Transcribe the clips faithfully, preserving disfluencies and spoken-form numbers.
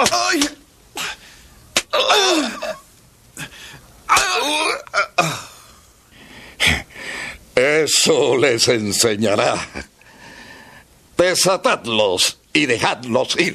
Ay. Eso les enseñará. Desatadlos y dejadlos ir.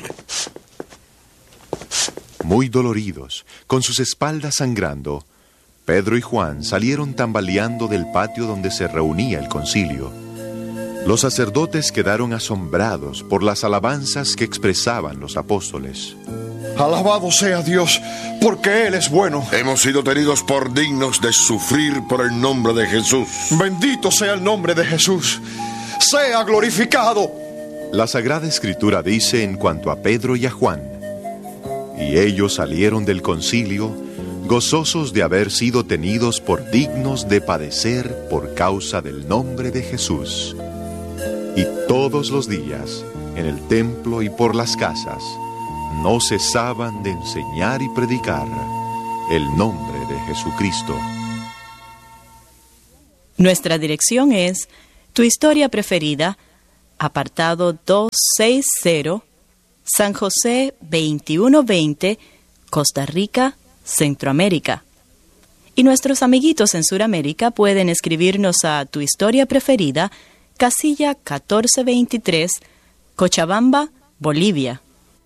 Muy doloridos, con sus espaldas sangrando, Pedro y Juan salieron tambaleando del patio donde se reunía el concilio. Los sacerdotes quedaron asombrados por las alabanzas que expresaban los apóstoles. Alabado sea Dios, porque Él es bueno. Hemos sido tenidos por dignos de sufrir por el nombre de Jesús. Bendito sea el nombre de Jesús. Sea glorificado. La Sagrada Escritura dice en cuanto a Pedro y a Juan: y ellos salieron del concilio, gozosos de haber sido tenidos por dignos de padecer por causa del nombre de Jesús. Y todos los días, en el templo y por las casas, no cesaban de enseñar y predicar el nombre de Jesucristo. Nuestra dirección es Tu Historia Preferida, apartado doscientos sesenta, San José veintiuno veinte, Costa Rica, Centroamérica. Y nuestros amiguitos en Sudamérica pueden escribirnos a Tu Historia Preferida, casilla catorce veintitrés, Cochabamba, Bolivia.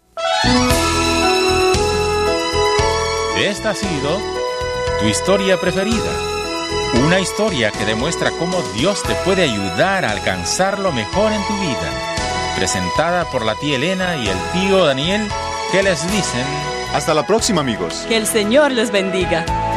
Esta ha sido Tu Historia Preferida, una historia que demuestra cómo Dios te puede ayudar a alcanzar lo mejor en tu vida. Presentada por la tía Elena y el tío Daniel, que les dicen: Hasta la próxima, amigos. Que el Señor les bendiga.